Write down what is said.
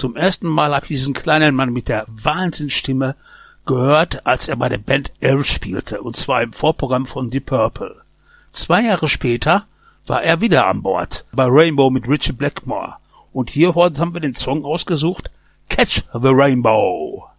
Zum ersten Mal habe ich diesen kleinen Mann mit der Wahnsinnsstimme gehört, als er bei der Band Elf spielte, und zwar im Vorprogramm von Deep Purple. 2 Jahre später war er wieder an Bord, bei Rainbow mit Ritchie Blackmore. Und hier haben wir den Song ausgesucht, Catch the Rainbow.